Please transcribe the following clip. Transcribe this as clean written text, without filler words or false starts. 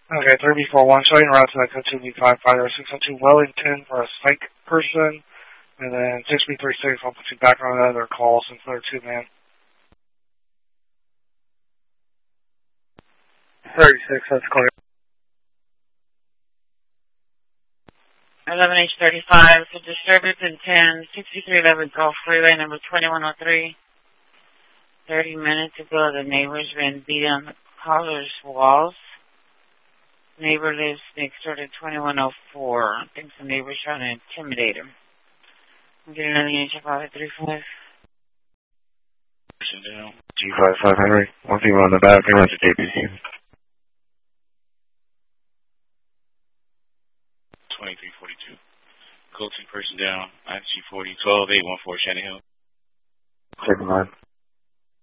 Okay, 3B41, showing route to that code 2B55 or 602 Wellington for a psych person. And then 6B36, I'll put you back on another call since they're 2-man. 36, that's clear. 11H35, so disturbance in 10, 6311 Gulf Freeway, number 2103. 30 minutes ago, the neighbor's been beating on the caller's walls. Neighbor lives next door to 2104. I think the neighbor's trying to intimidate him. I'm getting another unit check out at 35. G55 Henry. One thing on the back, he runs to JPC. 2342. Code 2 person down. IFG 40, 12, 814 Shannon Hill. Second line.